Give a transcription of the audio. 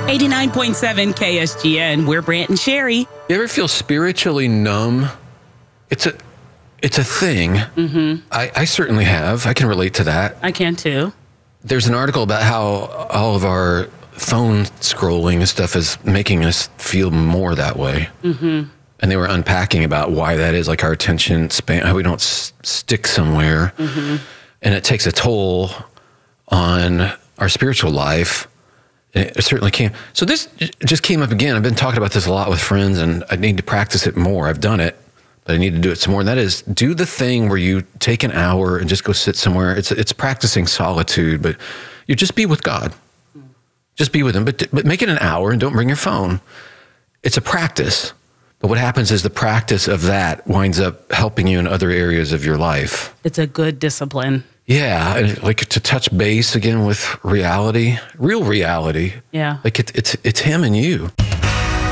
89.7 KSGN. We're Brant and Sherry. You ever feel spiritually numb? It's a thing. Mm-hmm. I certainly have. I can relate to that. I can too. There's an article about how all of our phone scrolling and stuff is making us feel more that way. Mm-hmm. And they were unpacking about why that is, like our attention span, how we don't stick somewhere. Mm-hmm. And it takes a toll on our spiritual life. It certainly can. So this just came up again. I've been talking about this a lot with friends, and I need to practice it more. I've done it, but I need to do it some more. And that is, do the thing where you take an hour and just go sit somewhere. It's practicing solitude, but you just be with God. Just be with him, but make it an hour and don't bring your phone. It's a practice. But what happens is the practice of that winds up helping you in other areas of your life. It's a good discipline. Yeah, and like to touch base again with reality, real reality. Yeah. Like it's him and you.